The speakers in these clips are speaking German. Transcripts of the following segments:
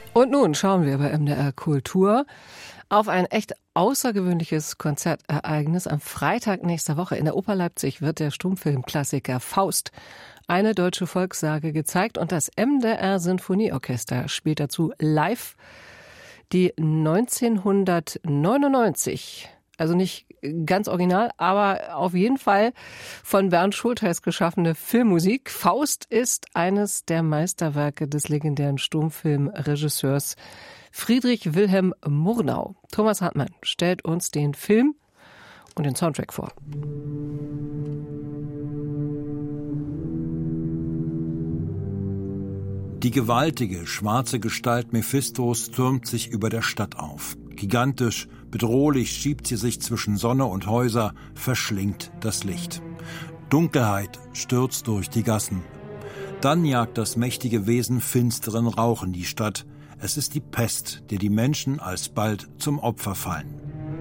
Und nun schauen wir bei MDR Kultur auf ein echt außergewöhnliches Konzertereignis. Am Freitag nächster Woche in der Oper Leipzig wird der Stummfilmklassiker Faust, eine deutsche Volkssage, gezeigt und das MDR Sinfonieorchester spielt dazu live die 1999, also nicht ganz original, aber auf jeden Fall von Bernd Schultheis geschaffene Filmmusik. Faust ist eines der Meisterwerke des legendären Stummfilmregisseurs Friedrich Wilhelm Murnau. Thomas Hartmann stellt uns den Film und den Soundtrack vor. Die gewaltige, schwarze Gestalt Mephistos türmt sich über der Stadt auf. Gigantisch, bedrohlich schiebt sie sich zwischen Sonne und Häuser, verschlingt das Licht. Dunkelheit stürzt durch die Gassen. Dann jagt das mächtige Wesen finsteren Rauch in die Stadt. Es ist die Pest, der die Menschen alsbald zum Opfer fallen.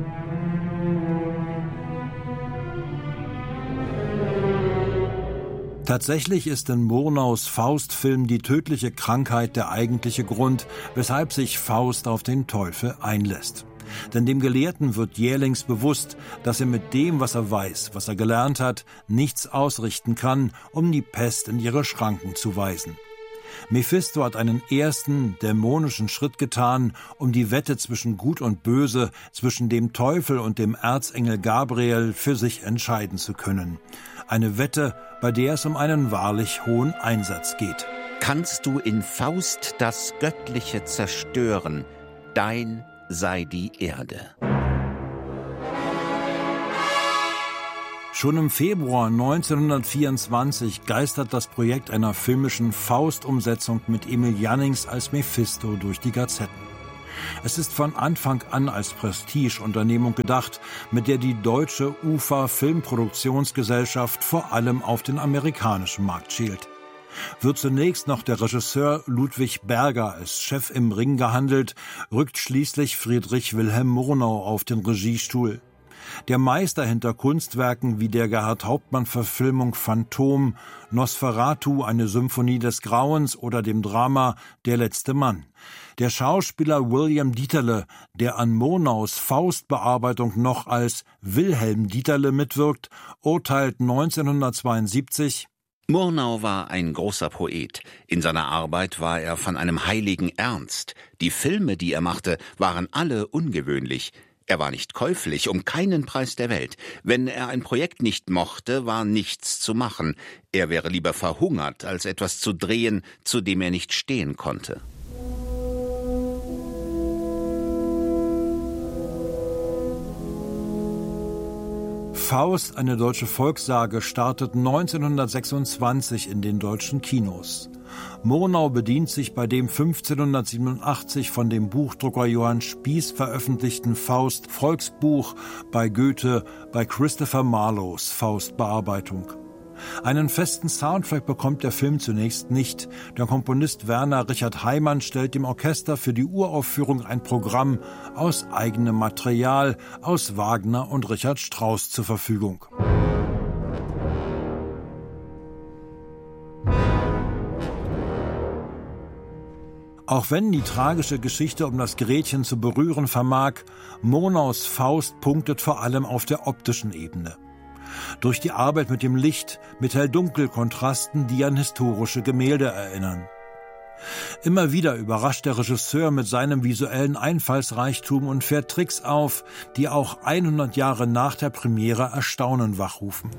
Tatsächlich ist in Murnaus Faustfilm die tödliche Krankheit der eigentliche Grund, weshalb sich Faust auf den Teufel einlässt. Denn dem Gelehrten wird jählings bewusst, dass er mit dem, was er weiß, was er gelernt hat, nichts ausrichten kann, um die Pest in ihre Schranken zu weisen. Mephisto hat einen ersten, dämonischen Schritt getan, um die Wette zwischen Gut und Böse, zwischen dem Teufel und dem Erzengel Gabriel für sich entscheiden zu können. Eine Wette, bei der es um einen wahrlich hohen Einsatz geht. Kannst du in Faust das Göttliche zerstören, dein sei die Erde. Schon im Februar 1924 geistert das Projekt einer filmischen Faust-Umsetzung mit Emil Jannings als Mephisto durch die Gazetten. Es ist von Anfang an als Prestigeunternehmung gedacht, mit der die deutsche UFA Filmproduktionsgesellschaft vor allem auf den amerikanischen Markt schielt. Wird zunächst noch der Regisseur Ludwig Berger als Chef im Ring gehandelt, rückt schließlich Friedrich Wilhelm Murnau auf den Regiestuhl. Der Meister hinter Kunstwerken wie der Gerhard Hauptmann-Verfilmung Phantom, Nosferatu, eine Symphonie des Grauens oder dem Drama Der letzte Mann. Der Schauspieler William Dieterle, der an Murnaus Faustbearbeitung noch als Wilhelm Dieterle mitwirkt, urteilt 1972: Murnau war ein großer Poet. In seiner Arbeit war er von einem heiligen Ernst. Die Filme, die er machte, waren alle ungewöhnlich. Er war nicht käuflich, um keinen Preis der Welt. Wenn er ein Projekt nicht mochte, war nichts zu machen. Er wäre lieber verhungert, als etwas zu drehen, zu dem er nicht stehen konnte. Faust, eine deutsche Volkssage, startet 1926 in den deutschen Kinos. Murnau bedient sich bei dem 1587 von dem Buchdrucker Johann Spieß veröffentlichten Faust-Volksbuch bei Goethe bei Christopher Marlowes Faustbearbeitung. Einen festen Soundtrack bekommt der Film zunächst nicht. Der Komponist Werner Richard Heimann stellt dem Orchester für die Uraufführung ein Programm aus eigenem Material aus Wagner und Richard Strauss zur Verfügung. Auch wenn die tragische Geschichte um das Gretchen zu berühren vermag, Murnaus Faust punktet vor allem auf der optischen Ebene. Durch die Arbeit mit dem Licht, mit Hell-Dunkel-Kontrasten, die an historische Gemälde erinnern. Immer wieder überrascht der Regisseur mit seinem visuellen Einfallsreichtum und fährt Tricks auf, die auch 100 Jahre nach der Premiere Erstaunen wachrufen.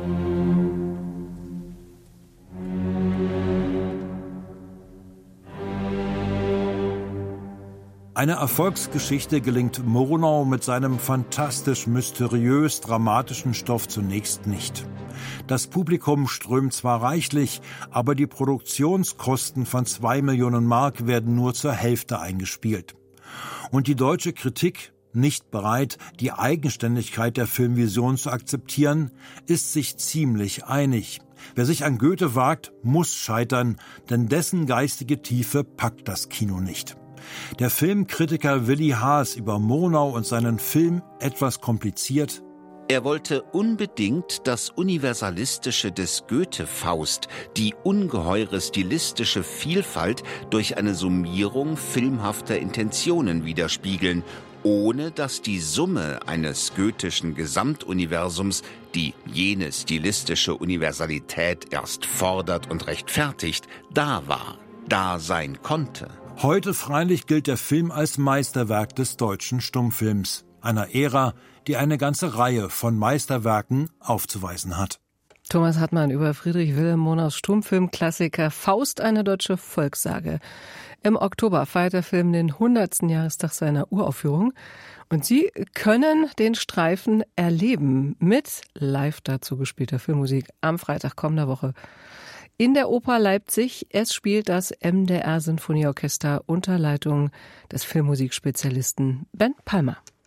Eine Erfolgsgeschichte gelingt Murnau mit seinem fantastisch mysteriös dramatischen Stoff zunächst nicht. Das Publikum strömt zwar reichlich, aber die Produktionskosten von 2 Millionen Mark werden nur zur Hälfte eingespielt. Und die deutsche Kritik, nicht bereit, die Eigenständigkeit der Filmvision zu akzeptieren, ist sich ziemlich einig. Wer sich an Goethe wagt, muss scheitern, denn dessen geistige Tiefe packt das Kino nicht. Der Filmkritiker Willi Haas über Murnau und seinen Film etwas kompliziert: Er wollte unbedingt das Universalistische des Goethe-Faust, die ungeheure stilistische Vielfalt durch eine Summierung filmhafter Intentionen widerspiegeln, ohne dass die Summe eines goethischen Gesamtuniversums, die jene stilistische Universalität erst fordert und rechtfertigt, da sein konnte. Heute freilich gilt der Film als Meisterwerk des deutschen Stummfilms, einer Ära, die eine ganze Reihe von Meisterwerken aufzuweisen hat. Thomas Hartmann über Friedrich Wilhelm Murnau's Stummfilmklassiker Faust, eine deutsche Volkssage. Im Oktober feiert der Film den 100. Jahrestag seiner Uraufführung. Und Sie können den Streifen erleben mit live dazu gespielter Filmmusik am Freitag kommender Woche in der Oper Leipzig. Es spielt das MDR Sinfonieorchester unter Leitung des Filmmusikspezialisten Ben Palmer.